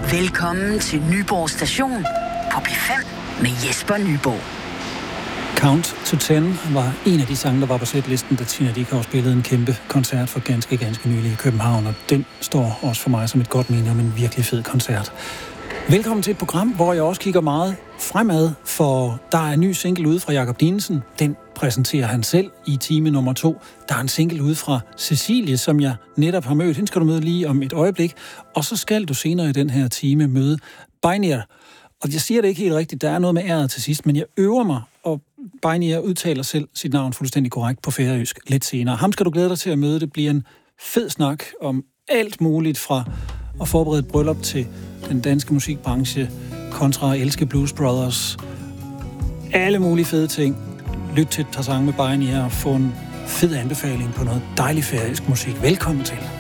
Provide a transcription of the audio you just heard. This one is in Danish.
Velkommen til Nyborg Station på P5 med Jesper Nyborg. Count to 10 var en af de sange, der var på sætlisten, da Tina Dickow spillede en kæmpe koncert for ganske nylig i København, og den står også for mig som et godt minde om en virkelig fed koncert. Velkommen til et program, hvor jeg også kigger meget fremad, for der er en ny single ude fra Jakob Dinesen. Den præsenterer han selv i time nummer 2. Der er en single ude fra Cecilie, som jeg netop har mødt. Hende skal du møde lige om et øjeblik. Og så skal du senere i den her time møde Bajnir. Og jeg siger det ikke helt rigtigt, der er noget med æret til sidst, men jeg øver mig, og Bajnir udtaler selv sit navn fuldstændig korrekt på færøsk lidt senere. Ham skal du glæde dig til at møde. Det bliver en fed snak om alt muligt fra at forberede et bryllup til den danske musikbranche kontra at elske Blues Brothers. Alle mulige fede ting. Lyt til et par sange med Bajnir og få en fed anbefaling på noget dejlig færøsk musik. Velkommen til.